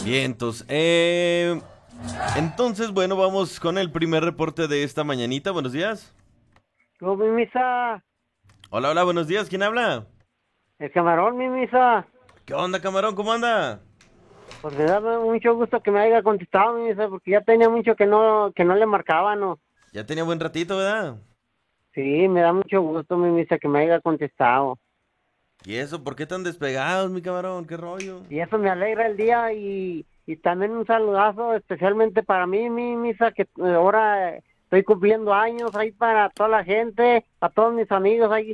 Vientos. Entonces, bueno, vamos con el primer reporte de esta mañanita. Buenos días. ¿Cómo, mi misa? Hola, hola, buenos días. ¿Quién habla? El camarón, mi misa. ¿Qué onda, camarón? ¿Cómo anda? Pues me da mucho gusto que me haya contestado, mi misa, porque ya tenía mucho que no le marcaba, ¿no? Ya tenía buen ratito, ¿verdad? Sí, me da mucho gusto, mi misa, que me haya contestado. ¿Y eso? ¿Por qué tan despegados, mi camarón? ¿Qué rollo? Y eso me alegra el día y también un saludazo especialmente para mí, mi misa, que ahora estoy cumpliendo años ahí para toda la gente, a todos mis amigos ahí.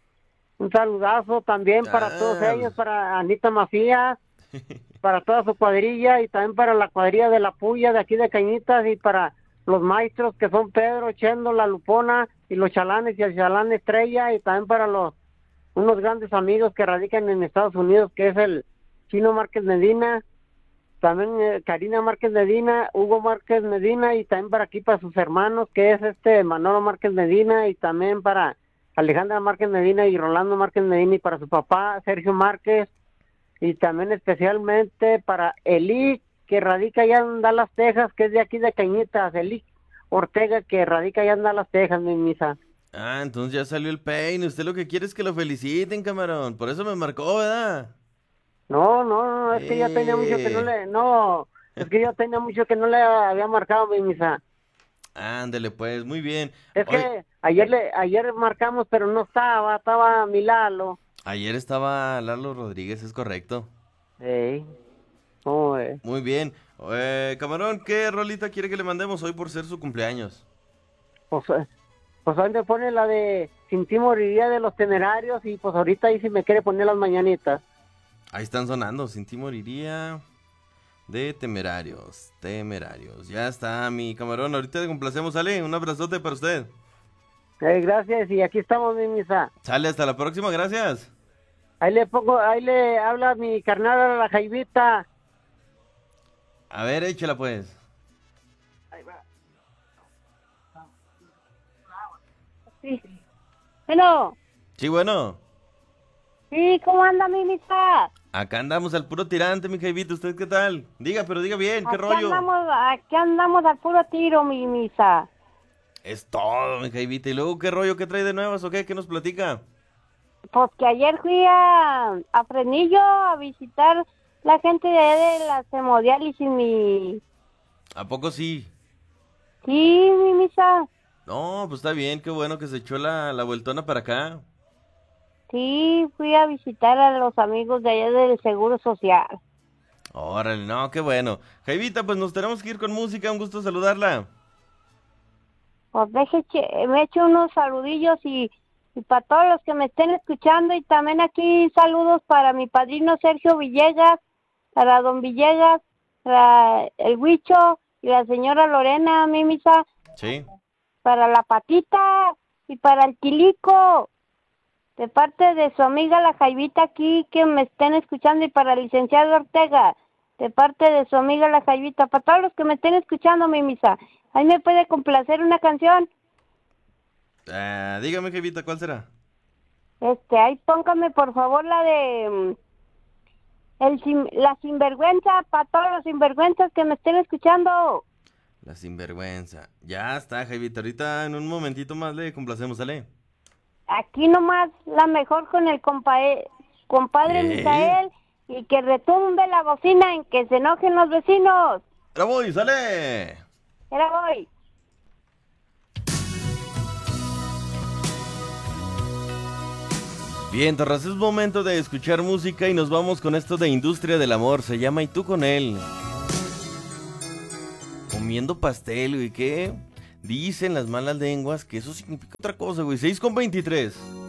Un saludazo también para todos Ah, ellos, para Anita Macías, para toda su cuadrilla y también para la cuadrilla de la Puya de aquí de Cañitas y para los maestros que son Pedro, Chendo, la Lupona y los chalanes y el chalán Estrella y también para unos grandes amigos que radican en Estados Unidos que es el Chino Márquez Medina, también Karina Márquez Medina, Hugo Márquez Medina y también para aquí para sus hermanos que es Manolo Márquez Medina y también para Alejandra Márquez Medina y Rolando Márquez Medina y para su papá Sergio Márquez y también especialmente para Eli, que radica allá en Dallas, Texas, que es de aquí de Cañitas, Eli Ortega, que radica allá en Dallas, Texas, mi misa. entonces ya salió el peine. Usted lo que quiere es que lo feliciten, camarón. Por eso me marcó, ¿verdad? No, no, no, es que ya tenía mucho que Eh. no, es que ya tenía mucho que no le había marcado, mi misa. Ándele, pues, muy bien. Es Hoy, que ayer marcamos, pero no estaba mi Lalo. ayer estaba Lalo Rodríguez, es correcto. Ey, ¿cómo es? Muy bien. Camarón, ¿qué rolita quiere que le mandemos hoy por ser su cumpleaños? Pues, pues ahí me pone la de Sin ti moriría de los Temerarios y pues ahorita ahí si me quiere poner las mañanitas. Ahí están sonando, Sin ti moriría de Temerarios, Temerarios. Ya está, mi camarón, ahorita le complacemos, sale, un abrazote para usted. Gracias, y aquí estamos, mi misa. Sale, hasta la próxima, gracias. Ahí le habla mi carnal a la Jaivita. A ver, échela pues. Sí. Bueno, Sí, bueno, sí, ¿cómo anda mi misa? acá andamos al puro tirante, mi Jaivita, ¿usted qué tal? Diga, pero diga bien, ¿qué Aquí rollo? andamos, aquí andamos al puro tiro, mi misa. Es todo, mi Jaivita. ¿Y luego qué rollo, qué trae de nuevas o qué? ¿Qué nos platica? Pues que ayer fui a Frenillo a visitar la gente de la hemodiálisis, mi... ¿A poco sí? Sí, mi misa. No, pues está bien, qué bueno que se echó la vueltona para acá. Sí, fui a visitar a los amigos de allá del Seguro Social. Órale, no, qué bueno. Jaivita, pues nos tenemos que ir con música, un gusto saludarla. Pues me echo unos saludillos y para todos los que me estén escuchando y también aquí saludos para mi padrino Sergio Villegas, para don Villegas, para el Huicho y la señora Lorena, mi misa, Sí. para la Patita y para el Quilico, de parte de su amiga la Jaivita aquí que me estén escuchando y para el licenciado Ortega, de parte de su amiga la Jaivita, para todos los que me estén escuchando, mi misa. Ahí me puede complacer una canción. Dígame, Jaivita, ¿cuál será? Ahí póngame por favor la de la sinvergüenza, para todos los sinvergüenzas que me estén escuchando. La sinvergüenza. Ya está, Jaivita, ahorita en un momentito más le complacemos, ¿sale? Aquí nomás la mejor con el compadre ¿Qué? Misael y que retumbe la bocina en que se enojen los vecinos. ¡Ahora voy, sale! Era hoy. Bien, Torras, es momento de escuchar música y nos vamos con esto de Industria del Amor. Se llama ¿Y tú con él? Comiendo pastel, güey, ¿qué? Dicen las malas lenguas que eso significa otra cosa, güey. 6:23.